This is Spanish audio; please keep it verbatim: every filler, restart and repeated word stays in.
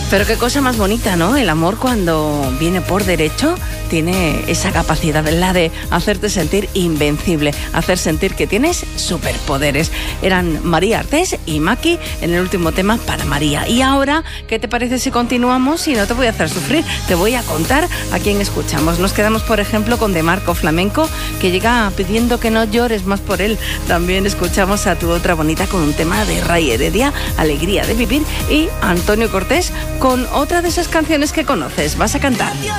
Pero qué cosa más bonita, ¿no? El amor, cuando viene por derecho, tiene esa capacidad, la de hacerte sentir invencible, hacer sentir que tienes superpoderes. Eran María Artés y Maki en el último tema para María. Y ahora, ¿qué te parece si continuamos? Y no te voy a hacer sufrir, te voy a contar a quién escuchamos. Nos quedamos, por ejemplo, con De Marco Flamenco, que llega pidiendo que no llores más por él. También escuchamos a Tu Otra Bonita con un tema de Ray Heredia, Alegría de Vivir, y Antonio Cortés con otra de esas canciones que conoces. Vas a cantar.